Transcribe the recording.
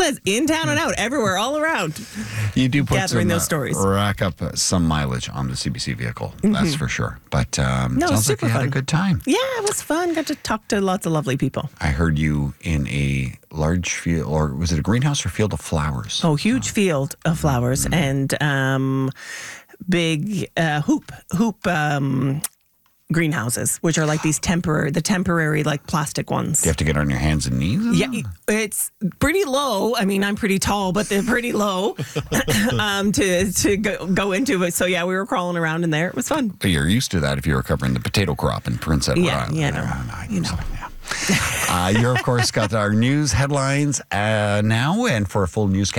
says in town and out, everywhere, all around. You do put Gathering those stories. Rack up some mileage on the CBC vehicle, that's for sure. But sounds like you had a good time. Yeah, it was fun. Got to talk to lots of lovely people. I heard you in a large field, or was it a greenhouse or field of flowers? Oh, huge field of flowers and big hoop greenhouses, which are like these temporary like plastic ones. Do you have to get on your hands and knees? Yeah, it's pretty low. I mean, I'm pretty tall, but they're pretty low to go into it. So yeah, we were crawling around in there. It was fun. But you're used to that if you were covering the potato crop in Prince Edward Island. Yeah, You're, of course, got our news headlines now, and for a full newscast.